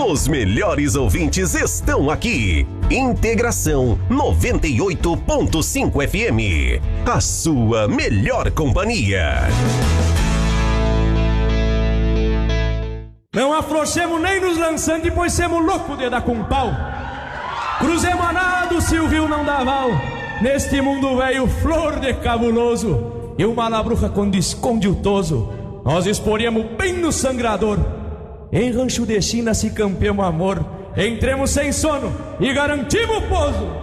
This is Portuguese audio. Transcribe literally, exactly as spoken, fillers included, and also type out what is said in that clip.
Os melhores ouvintes estão aqui. Integração noventa e oito ponto cinco F M. A sua melhor companhia. Não afrouxemos nem nos lançando, pois semos loucos de dar com pau. Cruzemos a nado se o rio não dá val. Neste mundo velho, flor de cabuloso, e uma labruja quando esconde o toso, nós exporíamos bem no sangrador. Em rancho de China se campeamos amor, entremos sem sono e garantimos o pouso.